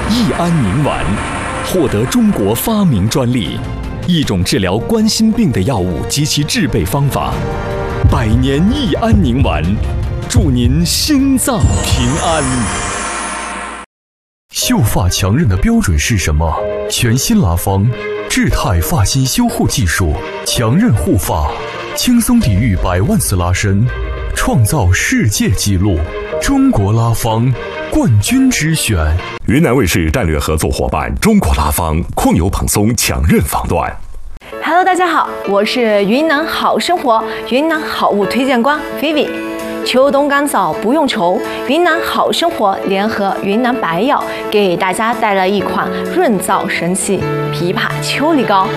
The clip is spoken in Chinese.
益安宁丸获得中国发明专利，一种治疗冠心病的药物及其制备方法。百年益安宁丸，祝您心脏平安。 秀发强韧的标准是什么？全新拉芳智泰发型修护技术，强韧护发，轻松抵御100万次拉伸，创造世界纪录。中国拉芳冠军之选。 云南卫视战略合作伙伴中国拉芳控油蓬松强韧防断。 Hello， 大家好，我是云南好生活云南好物推荐官 Vivi。秋冬干燥不用愁，云南好生活联合云南白药给大家带来一款润燥神器枇杷秋梨膏。